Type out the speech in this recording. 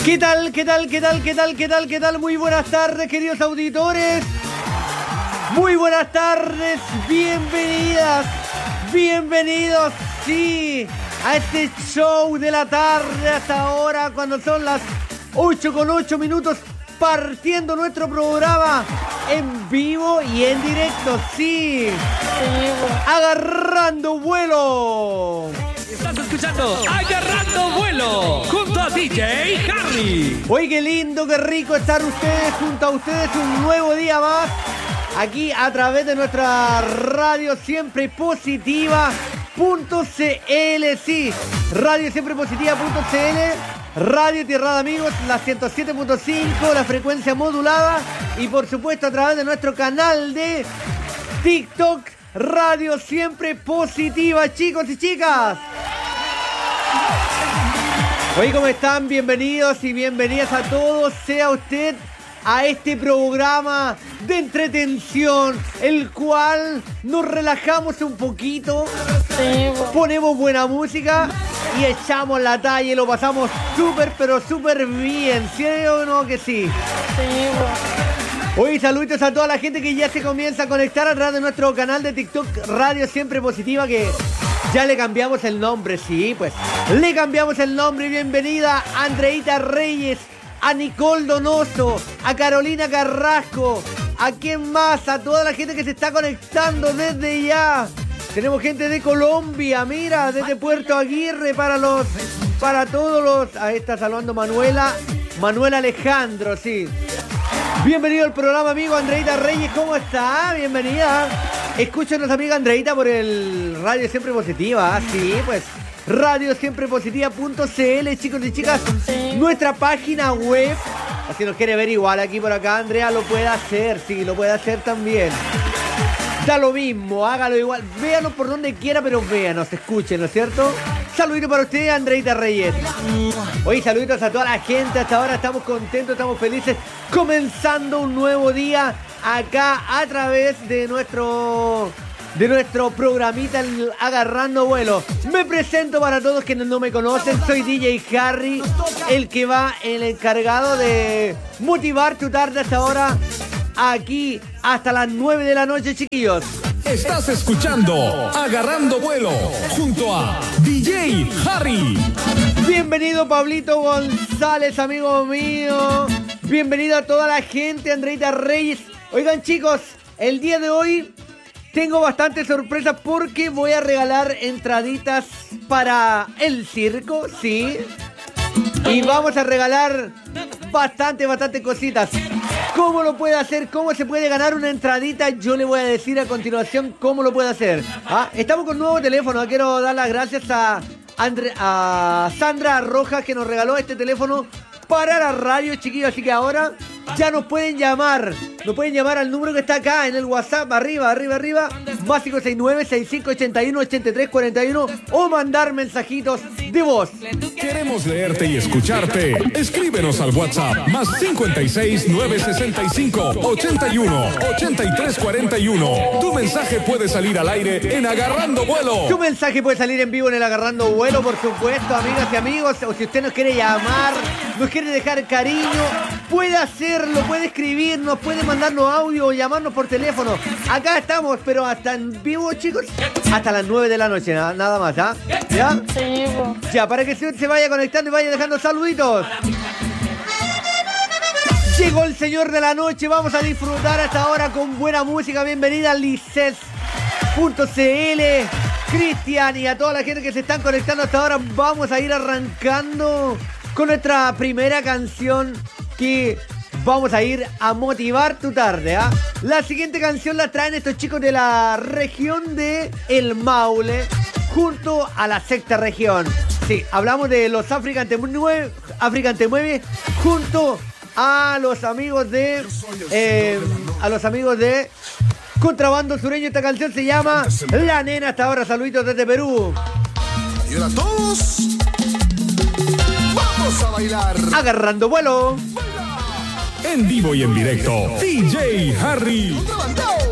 ¿Qué tal? ¿Qué tal? ¿Qué tal? ¿Qué tal? ¿Qué tal? ¿Qué tal? Muy buenas tardes, queridos auditores. Muy buenas tardes, bienvenidas, bienvenidos, sí, a este show de la tarde hasta ahora, cuando son las 8:08, partiendo nuestro programa en vivo y en directo, sí, agarrando vuelo. Estás escuchando Agarrando Vuelo junto a DJ Harry. Oye, qué lindo, qué rico estar junto a ustedes un nuevo día más. Aquí a través de nuestra radio siempre positiva.cl, sí, radio siempre positiva.cl, Radio Tierra de Amigos, la 107.5, la frecuencia modulada y por supuesto a través de nuestro canal de TikTok, Radio Siempre Positiva, chicos y chicas. Oye, ¿cómo están? Bienvenidos y bienvenidas a todos, sea usted a este programa de entretención, el cual nos relajamos un poquito, ponemos buena música y echamos la talla y lo pasamos súper, pero súper bien, ¿sí o no que sí? Hoy saludos a toda la gente que ya se comienza a conectar a través de nuestro canal de TikTok Radio Siempre Positiva, que ya le cambiamos el nombre, sí, pues le cambiamos el nombre. Bienvenida a Andreita Reyes, a Nicole Donoso, a Carolina Carrasco, a quién más, a toda la gente que se está conectando desde ya. Tenemos gente de Colombia, mira, desde Puerto Aguirre para todos los. Ahí está saludando Manuela Alejandro, sí. Bienvenido al programa, amigo Andreita Reyes, ¿cómo está? Bienvenida. Escúchanos, amiga Andreita, por el Radio Siempre Positiva, sí, pues. Radio Siempre Positiva.cl, chicos y chicas, nuestra página web. Si nos quiere ver igual aquí por acá, Andrea lo puede hacer, sí, lo puede hacer también. Da lo mismo, hágalo igual, véanos por donde quiera, pero véanos, escuchen, ¿no es cierto? Saludito para usted, Andreita Reyes. Hoy saluditos a toda la gente, hasta ahora estamos contentos, estamos felices, comenzando un nuevo día acá a través de nuestro programita el Agarrando Vuelo. Me presento para todos quienes no me conocen, soy DJ Harry, el encargado de motivar tu tarde hasta ahora, aquí hasta las 9 de la noche, chiquillos. Estás escuchando Agarrando Vuelo junto a DJ Harry. Bienvenido Pablito González, amigo mío. Bienvenido a toda la gente, Andreita Reyes. Oigan, chicos, el día de hoy tengo bastantes sorpresas porque voy a regalar entraditas para el circo, sí. Y vamos a regalar bastante cositas. ¿Cómo lo puede hacer? ¿Cómo se puede ganar una entradita? Yo le voy a decir a continuación cómo lo puede hacer. Estamos con un nuevo teléfono. Quiero dar las gracias a Sandra Rojas, que nos regaló este teléfono para la radio, chiquillos. Así que ahora ya nos pueden llamar. Nos pueden llamar al número que está acá en el WhatsApp, arriba, más 569-6581-8341, o mandar mensajitos de voz. Queremos leerte y escucharte. Escríbenos al WhatsApp, más 56-965-81-8341. Tu mensaje puede salir al aire en Agarrando Vuelo. Tu mensaje puede salir en vivo en el Agarrando Vuelo, por supuesto, amigas y amigos. O si usted nos quiere llamar, nos quiere dejar cariño, puede hacerlo, puede escribirnos, puede mandarnos audio o llamarnos por teléfono. Acá estamos, pero hasta en vivo, chicos, hasta las 9 de la noche, nada más, ¿ah? ¿Ya? Sí. Ya, para que se vaya conectando y vaya dejando saluditos. Llegó el señor de la noche, vamos a disfrutar hasta ahora con buena música. Bienvenida a Lices.cl, Cristian y a toda la gente que se están conectando hasta ahora. Vamos a ir arrancando con nuestra primera canción, que vamos a ir a motivar tu tarde, ¿ah? La siguiente canción la traen estos chicos de la región de El Maule, junto a la sexta región. Sí, hablamos de los African Te Mueve, junto a los amigos de Contrabando Sureño. Esta canción se llama La Nena. Hasta ahora, saluditos desde Perú. Y ahora todos vamos a bailar. Agarrando Vuelo. En vivo y en directo, DJ Harry.